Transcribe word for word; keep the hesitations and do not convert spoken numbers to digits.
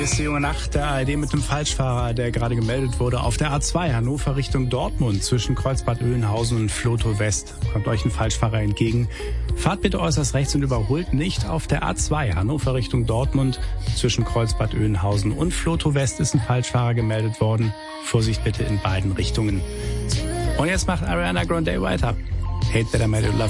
Ist die junge Nacht der A R D mit dem Falschfahrer, der gerade gemeldet wurde, auf der A zwei Hannover Richtung Dortmund zwischen Kreuzbad Oeynhausen und Floto West. Kommt euch ein Falschfahrer entgegen. Fahrt bitte äußerst rechts und überholt nicht. Auf der A zwei Hannover Richtung Dortmund zwischen Kreuzbad Oeynhausen und Floto West ist ein Falschfahrer gemeldet worden. Vorsicht bitte in beiden Richtungen. Und jetzt macht Ariana Grande weiter. Hate That I Made You Love